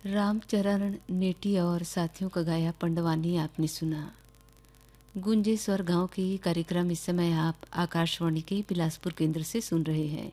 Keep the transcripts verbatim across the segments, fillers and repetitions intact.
रामचरण नेटी और साथियों का गाया पंडवानी आपने सुना। गुंजे स्वर गांव के ये कार्यक्रम इस समय आप आकाशवाणी के बिलासपुर केंद्र से सुन रहे हैं।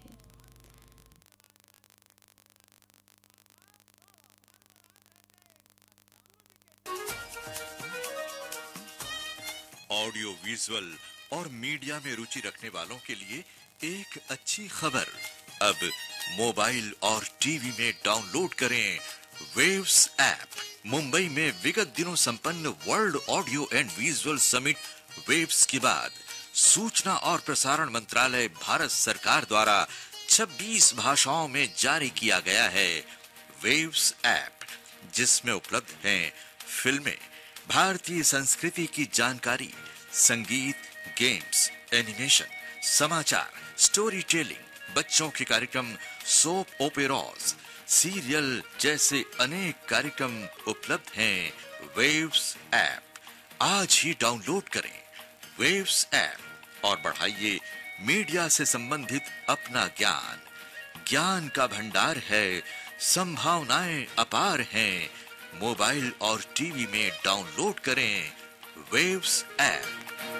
ऑडियो विजुअल और मीडिया में रुचि रखने वालों के लिए एक अच्छी खबर। अब मोबाइल और टीवी में डाउनलोड करें वेव्स ऐप। मुंबई में विगत दिनों संपन्न world audio and visual summit waves के बाद सूचना और प्रसारण मंत्रालय भारत सरकार द्वारा छब्बीस भाषाओं में जारी किया गया है वेव्स ऐप, जिसमें उपलब्ध हैं फिल्में, भारतीय संस्कृति की जानकारी, संगीत, गेम्स, एनिमेशन, समाचार, स्टोरी टेलिंग, बच्चों के कार्यक्रम, सोप ओपेराज, सीरियल जैसे अनेक कार्यक्रम उपलब्ध हैं वेव्स ऐप। आज ही डाउनलोड करें वेव्स ऐप और बढ़ाइए मीडिया से संबंधित अपना ज्ञान। ज्ञान का भंडार है, संभावनाएं अपार हैं। मोबाइल और टीवी में डाउनलोड करें वेव्स ऐप।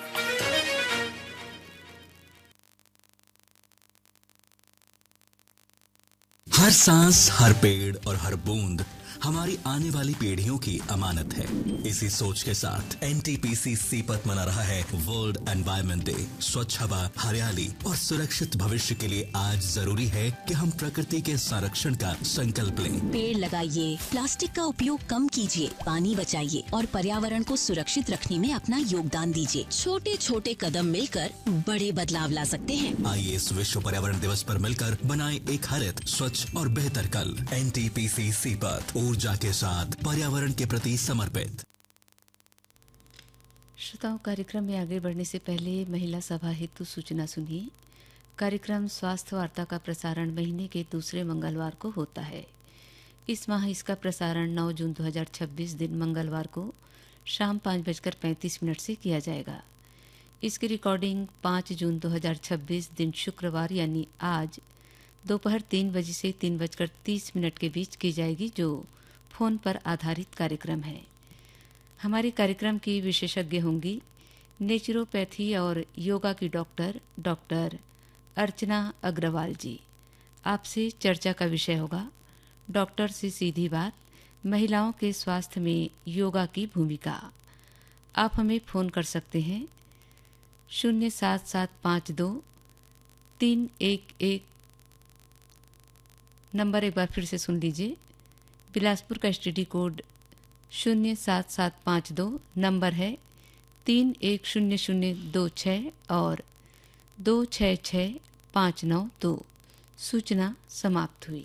हर सांस, हर पेड़ और हर बूंद हमारी आने वाली पीढ़ियों की अमानत है। इसी सोच के साथ एनटीपीसी सीपत मना रहा है वर्ल्ड एनवायरनमेंट डे। स्वच्छ हवा, हरियाली और सुरक्षित भविष्य के लिए आज जरूरी है कि हम प्रकृति के संरक्षण का संकल्प लें। पेड़ लगाइए, प्लास्टिक का उपयोग कम कीजिए, पानी बचाइए और पर्यावरण को सुरक्षित रखने में अपना योगदान दीजिए। छोटे छोटे कदम मिलकर बड़े बदलाव ला सकते हैं। आइए इस विश्व पर्यावरण दिवस पर मिलकर बनाएं एक हरित, स्वच्छ और बेहतर कल। एनटीपीसी सीपत, ऊर्जा के साथ पर्यावरण के प्रति समर्पित। श्रोताओं, कार्यक्रम में आगे बढ़ने से पहले महिला सभा हेतु सूचना सुनिए। कार्यक्रम स्वास्थ्य वार्ता का प्रसारण महीने के दूसरे मंगलवार को होता है। इस माह इसका प्रसारण नौ जून दो हज़ार छब्बीस दिन मंगलवार को शाम पाँच बजकर पैंतीस मिनट से किया जाएगा। इसकी रिकॉर्डिंग पाँच जून दो हज़ार छब्बीस दिन शुक्रवार यानी आज दोपहर तीन बजे से तीन बजकर तीस मिनट के बीच की जाएगी, जो फोन पर आधारित कार्यक्रम है। हमारे कार्यक्रम की विशेषज्ञ होंगी नेचुरोपैथी और योगा की डॉक्टर डॉक्टर अर्चना अग्रवाल जी। आपसे चर्चा का विषय होगा डॉक्टर से सीधी बात, महिलाओं के स्वास्थ्य में योगा की भूमिका। आप हमें फ़ोन कर सकते हैं शून्य सात सात पाँच दो तीन एक एक, नंबर एक बार फिर से सुन लीजिए। बिलासपुर का एसटीडी कोड शून्य सात सात पाँच दो, नंबर है तीन एक शून्य शून्य दो छः और दो छः छः पाँच नौ दो। सूचना समाप्त हुई।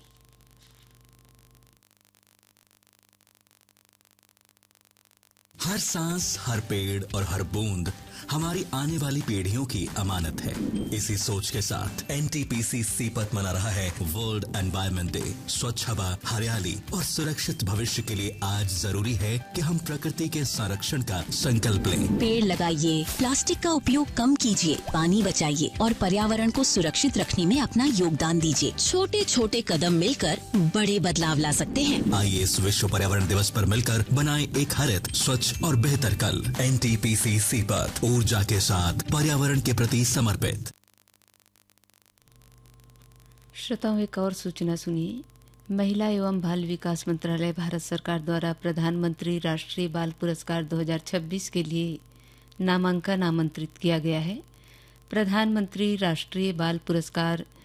हर सांस, हर पेड़ और हर बूंद हमारी आने वाली पीढ़ियों की अमानत है। इसी सोच के साथ एनटीपीसी सीपत मना रहा है वर्ल्ड एनवायरनमेंट डे। स्वच्छ हवा, हरियाली और सुरक्षित भविष्य के लिए आज जरूरी है कि हम प्रकृति के संरक्षण का संकल्प लें। पेड़ लगाइए, प्लास्टिक का उपयोग कम कीजिए, पानी बचाइए और पर्यावरण को सुरक्षित रखने में अपना योगदान दीजिए। छोटे छोटे कदम मिलकर बड़े बदलाव ला सकते हैं। आइए इस विश्व पर्यावरण दिवस पर मिलकर बनाएं एक हरित, स्वच्छ और बेहतर कल। एनटीपीसी सीपत, ऊर्जा के साथ पर्यावरण के प्रति समर्पित। श्रोताओं, एक और सूचना सुनिए। महिला एवं बाल विकास मंत्रालय भारत सरकार द्वारा प्रधानमंत्री राष्ट्रीय बाल पुरस्कार दो हज़ार छब्बीस के लिए नामांकन आमंत्रित किया गया है। प्रधानमंत्री राष्ट्रीय बाल पुरस्कार